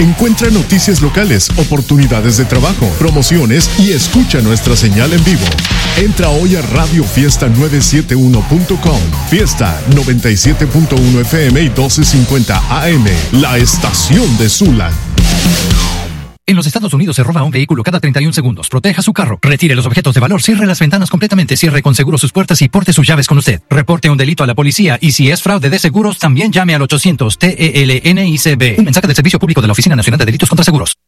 Encuentra noticias locales, oportunidades de trabajo, promociones y escucha nuestra señal en vivo. Entra hoy a radiofiesta971.com. Fiesta 97.1 FM y 1250 AM. La estación de Zula. En los Estados Unidos se roba un vehículo cada 31 segundos. Proteja su carro. Retire los objetos de valor. Cierre las ventanas completamente. Cierre con seguro sus puertas y porte sus llaves con usted. Reporte un delito a la policía y si es fraude de seguros, también llame al 800 TELNICB. Un mensaje del Servicio Público de la Oficina Nacional de Delitos contra Seguros.